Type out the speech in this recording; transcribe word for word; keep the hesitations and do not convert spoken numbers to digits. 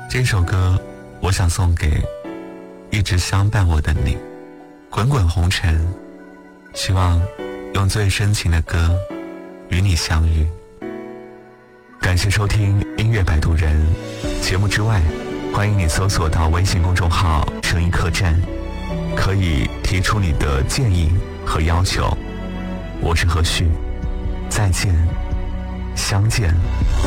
这首歌我想送给一直相伴我的你。滚滚红尘，希望用最深情的歌与你相遇。感谢收听音乐摆渡人节目之外，欢迎你搜索到微信公众号声音客栈，可以提出你的建议和要求。我是何旭，再见，相见